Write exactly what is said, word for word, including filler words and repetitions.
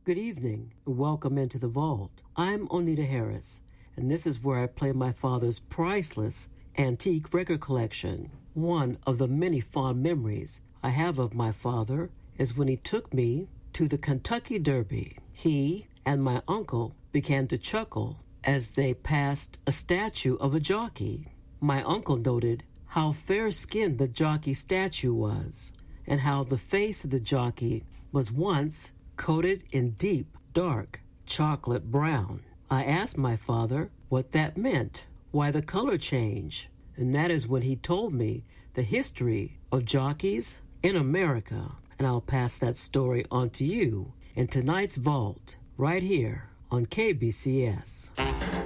Good evening, and welcome into the vault. I'm Onita Harris, and this is where I play my father's priceless antique record collection. One of the many fond memories I have of my father is when he took me to the Kentucky Derby. He and my uncle began to chuckle as they passed a statue of a jockey. My uncle noted how fair-skinned the jockey statue was, and how the face of the jockey was once coated in deep, dark chocolate brown. I asked my father what that meant, why the color change, and that is when he told me the history of jockeys in America. And I'll pass that story on to you in tonight's Vault, right here on K B C S.